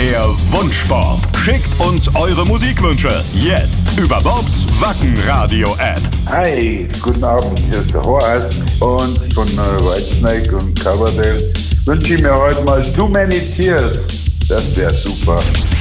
Der Wunschsport. Schickt uns eure Musikwünsche. Jetzt über Bobs Wacken-Radio-App. Hi, guten Abend, hier ist der Horst und von Whitesnake und Coverdale wünsche ich mir heute mal Too Many Tears. Das wäre super.